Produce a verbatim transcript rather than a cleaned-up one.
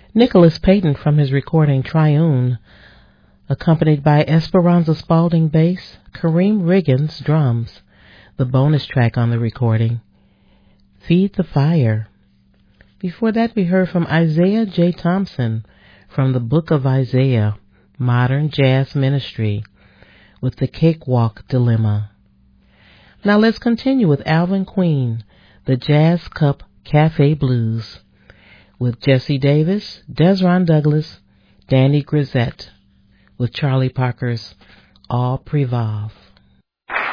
Nicholas Payton from his recording Triune, accompanied by Esperanza Spalding bass, Kareem Riggins drums. The bonus track on the recording, Feed the Fire. Before that, we heard from Isaiah J. Thompson from the Book of Isaiah, Modern Jazz Ministry, with the Cakewalk Dilemma. Now let's continue with Alvin Queen, the Jazz Cup Cafe Blues, with Jesse Davis, Desron Douglas, Danny Grisette, with Charlie Parker's All Prevolve.